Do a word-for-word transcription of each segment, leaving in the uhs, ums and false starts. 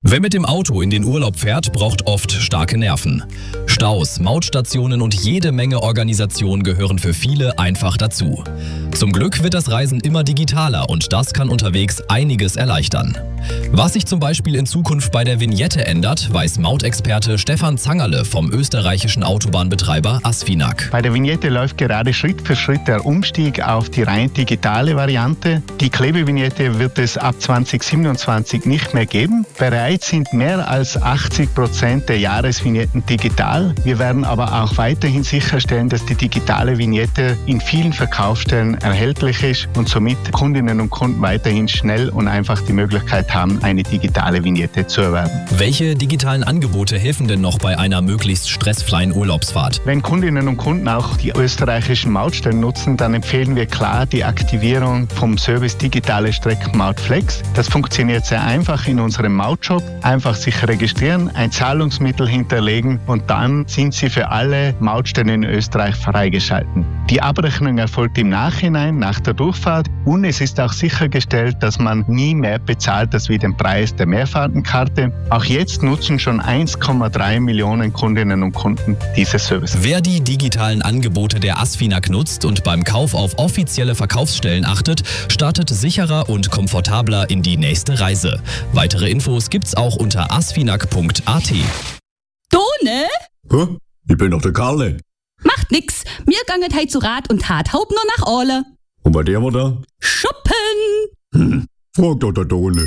Wer mit dem Auto in den Urlaub fährt, braucht oft starke Nerven. Staus, Mautstationen und jede Menge Organisation gehören für viele einfach dazu. Zum Glück wird das Reisen immer digitaler und das kann unterwegs einiges erleichtern. Was sich zum Beispiel in Zukunft bei der Vignette ändert, weiß Mautexperte Stefan Zangerle vom österreichischen Autobahnbetreiber Asfinag. Bei der Vignette läuft gerade Schritt für Schritt der Umstieg auf die rein digitale Variante. Die Klebevignette wird es ab zwanzig siebenundzwanzig nicht mehr geben. Bereits sind mehr als achtzig Prozent der Jahresvignetten digital. Wir werden aber auch weiterhin sicherstellen, dass die digitale Vignette in vielen Verkaufsstellen erhältlich ist und somit Kundinnen und Kunden weiterhin schnell und einfach die Möglichkeit haben, eine digitale Vignette zu erwerben. Welche digitalen Angebote helfen denn noch bei einer möglichst stressfreien Urlaubsfahrt? Wenn Kundinnen und Kunden auch die österreichischen Mautstellen nutzen, dann empfehlen wir klar die Aktivierung vom Service Digitale Streckenmaut Flex. Das funktioniert sehr einfach in unserem Mautshop. Einfach sich registrieren, ein Zahlungsmittel hinterlegen und dann sind Sie für alle Mautstellen in Österreich freigeschalten. Die Abrechnung erfolgt im Nachhinein, nach der Durchfahrt, und es ist auch sichergestellt, dass man nie mehr bezahlt als wie den Preis der Mehrfahrtenkarte. Auch jetzt nutzen schon eins Komma drei Millionen Kundinnen und Kunden dieses Service. Wer die digitalen Angebote der Asfinag nutzt und beim Kauf auf offizielle Verkaufsstellen achtet, startet sicherer und komfortabler in die nächste Reise. Weitere Infos gibt's auch unter asfinag punkt a t. Du, ne? Hä? Ich bin doch der Karle. Macht nix. Mir ganget heit zu Rat und Tat haupt nur nach Orle. Und bei der war da? Shoppen! Hm, frag doch der Dole.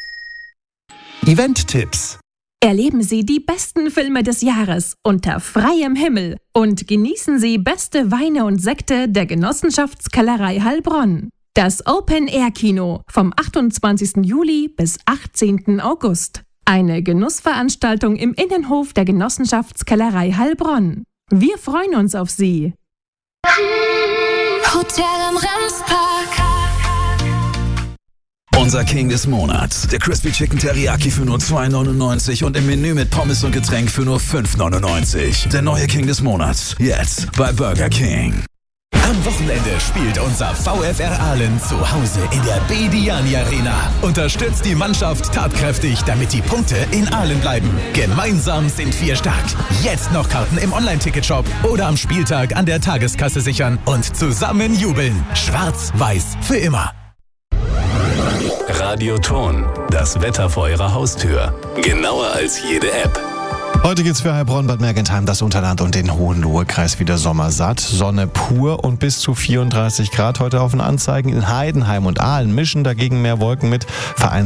Event-Tipps. Erleben Sie die besten Filme des Jahres unter freiem Himmel und genießen Sie beste Weine und Sekte der Genossenschaftskellerei Heilbronn. Das Open-Air-Kino vom achtundzwanzigsten Juli bis achtzehnten August. Eine Genussveranstaltung im Innenhof der Genossenschaftskellerei Heilbronn. Wir freuen uns auf Sie. Hotel am Remspark. Unser King des Monats. Der Crispy Chicken Teriyaki für nur zwei neunundneunzig und im Menü mit Pommes und Getränk für nur fünf neunundneunzig. Der neue King des Monats. Jetzt bei Burger King. Am Wochenende spielt unser VfR Aalen zu Hause in der Bediani Arena. Unterstützt die Mannschaft tatkräftig, damit die Punkte in Aalen bleiben. Gemeinsam sind wir stark. Jetzt noch Karten im Online-Ticketshop oder am Spieltag an der Tageskasse sichern und zusammen jubeln. Schwarz-Weiß für immer. Radioton, das Wetter vor Ihrer Haustür. Genauer als jede App. Heute geht's für Heilbronn, Bad Mergentheim, das Unterland und den Hohenlohe-Kreis wieder sommersatt. Sonne pur und bis zu vierunddreißig Grad heute auf den Anzeigen. In Heidenheim und Aalen mischen dagegen mehr Wolken mit. Vereinzelt